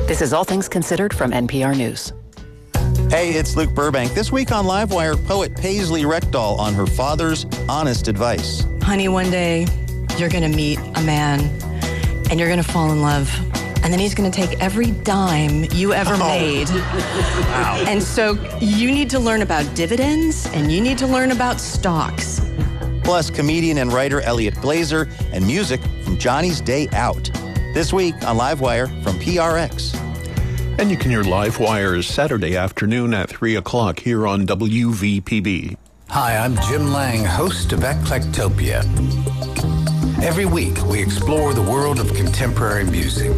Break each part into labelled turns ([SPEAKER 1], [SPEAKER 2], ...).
[SPEAKER 1] This is All Things Considered from NPR News.
[SPEAKER 2] Hey, it's Luke Burbank. This week on Livewire, poet Paisley Rekdal on her father's honest advice.
[SPEAKER 3] Honey, one day you're going to meet a man and you're going to fall in love. And then he's going to take every dime you ever made. Wow. And so you need to learn about dividends and you need to learn about stocks.
[SPEAKER 2] Plus, comedian and writer Elliot Glazer and music from Johnny's Day Out. This week on Livewire from PRX.
[SPEAKER 4] And you can hear Livewire Saturday afternoon at 3 o'clock here on WVPB.
[SPEAKER 5] Hi, I'm Jim Lang, host of Eclectopia. Every week, we explore the world of contemporary music.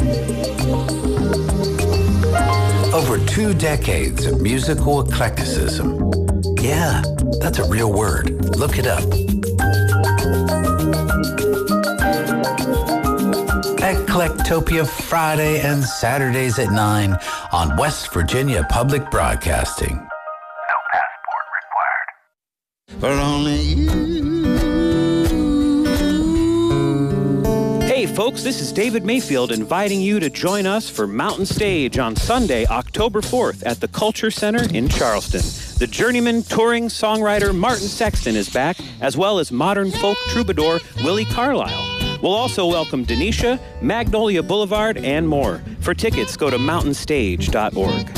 [SPEAKER 5] Over 2 decades of musical eclecticism. Yeah, that's a real word. Look it up. Eclectopia Friday and Saturdays at 9 on West Virginia Public Broadcasting.
[SPEAKER 6] No passport required.
[SPEAKER 2] But only you.
[SPEAKER 7] Hey folks, this is David Mayfield inviting you to join us for Mountain Stage on Sunday, October 4th at the Culture Center in Charleston. The journeyman touring songwriter Martin Sexton is back, as well as modern folk troubadour Willie Carlisle. We'll also welcome Denisha, Magnolia Boulevard, and more. For tickets, go to mountainstage.org.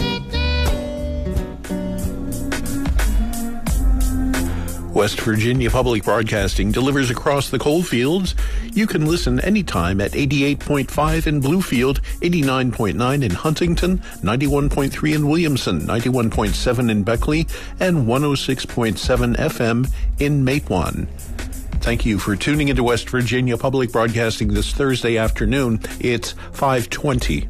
[SPEAKER 4] West Virginia Public Broadcasting delivers across the coalfields. You can listen anytime at 88.5 in Bluefield, 89.9 in Huntington, 91.3 in Williamson, 91.7 in Beckley, and 106.7 FM in Matewan. Thank you for tuning into West Virginia Public Broadcasting this Thursday afternoon. It's 5:20.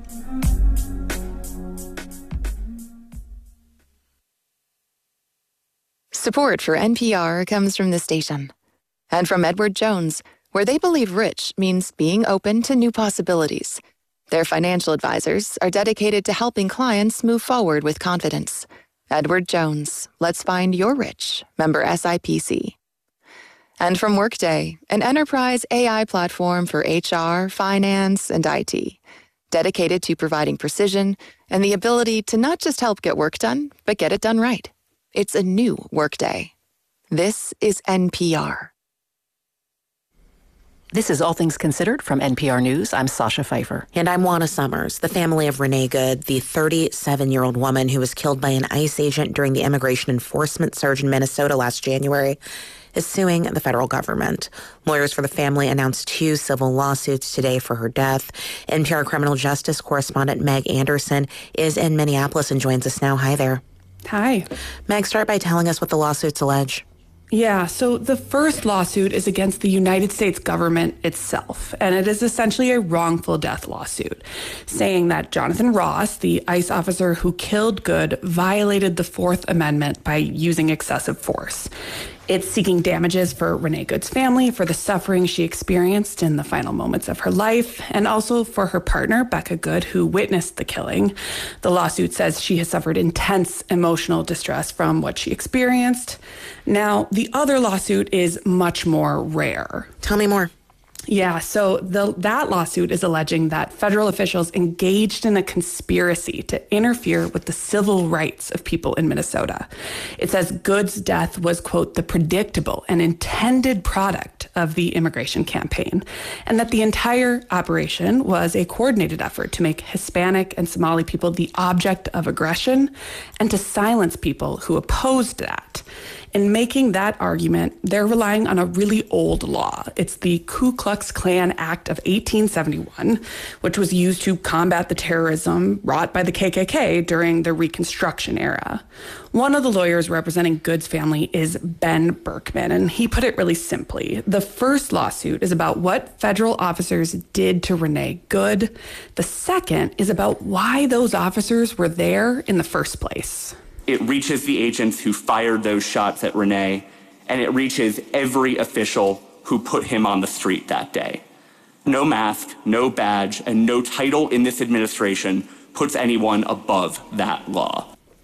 [SPEAKER 8] Support for NPR comes from the station and from Edward Jones, where they believe rich means being open to new possibilities. Their financial advisors are dedicated to helping clients move forward with confidence. Edward Jones, let's find your rich. Member SIPC. And from Workday, an enterprise AI platform for HR, finance, and IT, dedicated to providing precision and the ability to not just help get work done, but get it done right. It's a new Workday. This is NPR.
[SPEAKER 1] This is All Things Considered from NPR News. I'm Sasha Pfeiffer.
[SPEAKER 9] And I'm Juana Summers. The family of Renee Good, the 37-year-old woman who was killed by an ICE agent during the immigration enforcement surge in Minnesota last January, is suing the federal government. Lawyers for the family announced 2 civil lawsuits today for her death. NPR criminal justice correspondent Meg Anderson is in Minneapolis and joins us now. Hi there.
[SPEAKER 10] Hi.
[SPEAKER 9] Meg, start by telling us what the lawsuits allege.
[SPEAKER 10] Yeah, so the first lawsuit is against the United States government itself, and it is essentially a wrongful death lawsuit, saying that Jonathan Ross, the ICE officer who killed Good, violated the Fourth Amendment by using excessive force. It's seeking damages for Renee Good's family for the suffering she experienced in the final moments of her life, and also for her partner, Becca Good, who witnessed the killing. The lawsuit says she has suffered intense emotional distress from what she experienced. Now, the other lawsuit is much more rare.
[SPEAKER 9] Tell me more.
[SPEAKER 10] Yeah, so that lawsuit is alleging that federal officials engaged in a conspiracy to interfere with the civil rights of people in Minnesota. It says Good's death was, quote, the predictable and intended product of the immigration campaign, and that the entire operation was a coordinated effort to make Hispanic and Somali people the object of aggression and to silence people who opposed that. In making that argument, they're relying on a really old law. It's the Ku Klux Klan Act of 1871, which was used to combat the terrorism wrought by the KKK during the Reconstruction era. One of the lawyers representing Good's family is Ben Berkman, and he put it really simply. The first lawsuit is about what federal officers did to Renee Good. The second is about why those officers were there in the first place.
[SPEAKER 11] It reaches the agents who fired those shots at Renee, and it reaches every official who put him on the street that day. No mask, no badge, and no title in this administration puts anyone above that law.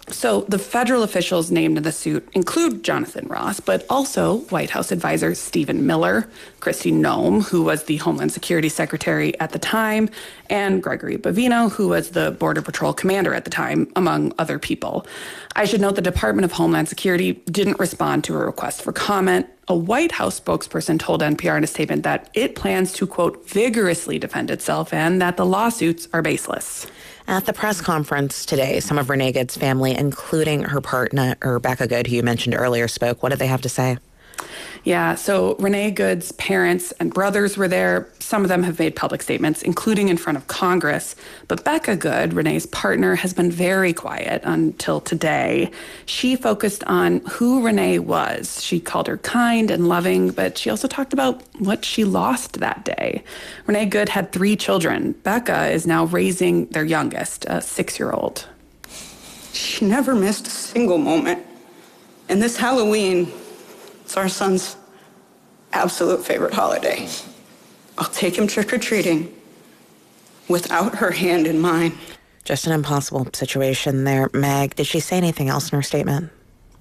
[SPEAKER 10] So the federal officials named in the suit include Jonathan Ross, but also White House advisor Stephen Miller, Kristi Noem, who was the Homeland Security Secretary at the time, and Gregory Bovino, who was the Border Patrol commander at the time, among other people. I should note the Department of Homeland Security didn't respond to a request for comment. A White House spokesperson told NPR in a statement that it plans to, quote, vigorously defend itself and that the lawsuits are baseless.
[SPEAKER 9] At the press conference today, some of Renee Good's family, including her partner, Rebecca Good, who you mentioned earlier, spoke. What did they have to say?
[SPEAKER 10] Yeah, so Renee Good's parents and brothers were there. Some of them have made public statements, including in front of Congress. But Becca Good, Renee's partner, has been very quiet until today. She focused on who Renee was. She called her kind and loving, but she also talked about what she lost that day. Renee Good had 3 children. Becca is now raising their youngest, a 6-year-old.
[SPEAKER 12] She never missed a single moment. And this Halloween, it's our son's absolute favorite holiday. I'll take him trick-or-treating without her hand in mine.
[SPEAKER 9] Just an impossible situation there. Meg, did she say anything else in her statement?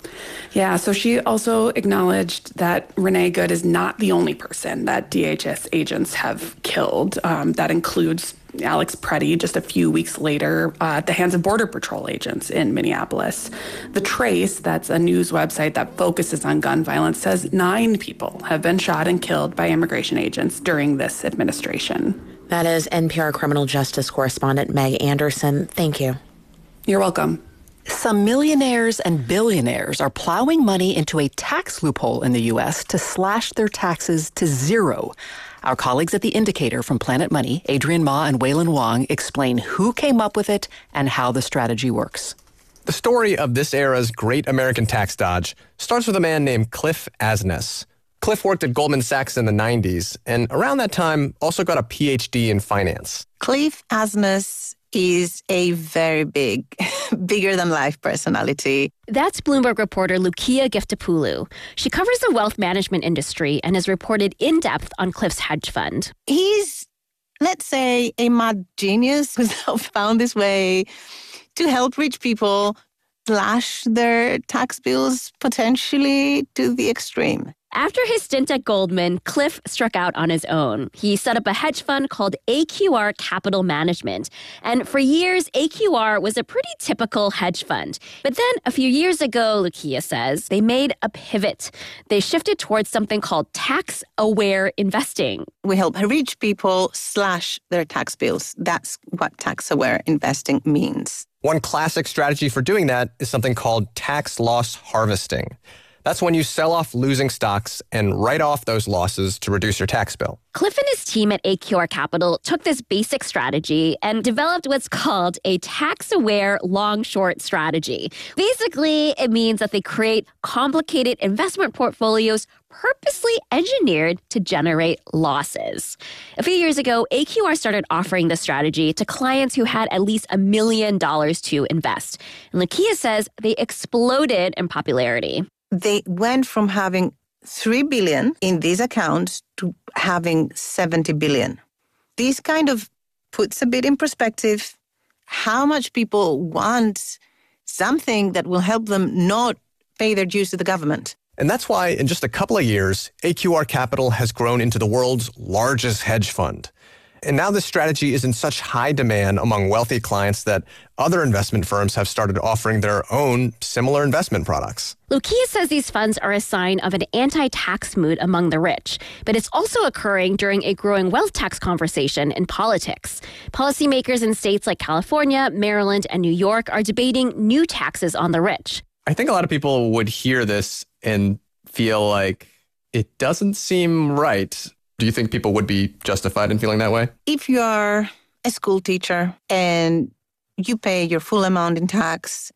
[SPEAKER 10] Yeah, so she also acknowledged that Renee Good is not the only person that DHS agents have killed. That includes Alex Preddy just a few weeks later at the hands of Border Patrol agents in Minneapolis. The Trace, that's a news website that focuses on gun violence, says 9 people have been shot and killed by immigration agents during this administration.
[SPEAKER 9] That is NPR criminal justice correspondent Meg Anderson. Thank you.
[SPEAKER 10] You're welcome.
[SPEAKER 1] Some millionaires and billionaires are plowing money into a tax loophole in the U.S. to slash their taxes to zero. Our colleagues at The Indicator from Planet Money, Adrian Ma and Waylon Wong, explain who came up with it and how the strategy works.
[SPEAKER 13] The story of this era's great American tax dodge starts with a man named Cliff Asness. Cliff worked at Goldman Sachs in the 90s, and around that time also got a PhD in finance.
[SPEAKER 14] Cliff Asness is a very big, bigger-than-life personality.
[SPEAKER 15] That's Bloomberg reporter Lucia Giftapoulou. She covers the wealth management industry and has reported in depth on Cliff's hedge fund.
[SPEAKER 14] He's, let's say, a mad genius who's found this way to help rich people slash their tax bills potentially to the extreme.
[SPEAKER 15] After his stint at Goldman, Cliff struck out on his own. He set up a hedge fund called AQR Capital Management. And for years, AQR was a pretty typical hedge fund. But then a few years ago, Lucia says, they made a pivot. They shifted towards something called tax-aware investing.
[SPEAKER 14] We help rich people slash their tax bills. That's what tax-aware investing means.
[SPEAKER 13] One classic strategy for doing that is something called tax loss harvesting. That's when you sell off losing stocks and write off those losses to reduce your tax bill.
[SPEAKER 15] Cliff and his team at AQR Capital took this basic strategy and developed what's called a tax-aware long-short strategy. Basically, it means that they create complicated investment portfolios purposely engineered to generate losses. A few years ago, AQR started offering this strategy to clients who had at least $1 million to invest. And Lucia says they exploded in popularity.
[SPEAKER 14] They went from having $3 billion in these accounts to having $70 billion. This kind of puts a bit in perspective how much people want something that will help them not pay their dues to the government.
[SPEAKER 13] And that's why in just a couple of years, AQR Capital has grown into the world's largest hedge fund. And now this strategy is in such high demand among wealthy clients that other investment firms have started offering their own similar investment products.
[SPEAKER 15] Lucia says these funds are a sign of an anti-tax mood among the rich, but it's also occurring during a growing wealth tax conversation in politics. Policymakers in states like California, Maryland, and New York are debating new taxes on the rich.
[SPEAKER 13] I think a lot of people would hear this and feel like it doesn't seem right. Do you think people would be justified in feeling that way?
[SPEAKER 14] If you are a school teacher and you pay your full amount in tax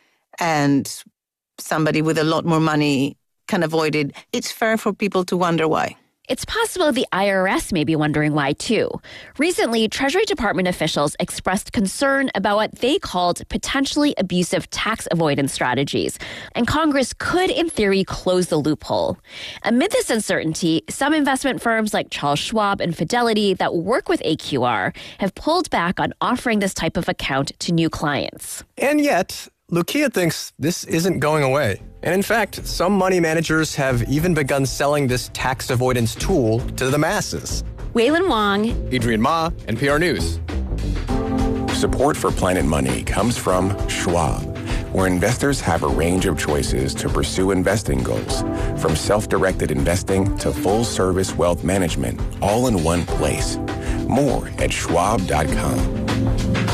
[SPEAKER 14] and somebody with a lot more money can avoid it, it's fair for people to wonder why.
[SPEAKER 15] It's possible the IRS may be wondering why, too. Recently, Treasury Department officials expressed concern about what they called potentially abusive tax avoidance strategies, and Congress could, in theory, close the loophole. Amid this uncertainty, some investment firms like Charles Schwab and Fidelity that work with AQR have pulled back on offering this type of account to new clients.
[SPEAKER 13] And yet, Lucia thinks this isn't going away. And in fact, some money managers have even begun selling this tax avoidance tool to the masses.
[SPEAKER 15] Waylon Wong,
[SPEAKER 13] Adrian Ma, NPR News.
[SPEAKER 16] Support for Planet Money comes from Schwab, where investors have a range of choices to pursue investing goals, from self-directed investing to full-service wealth management, all in one place. More at schwab.com.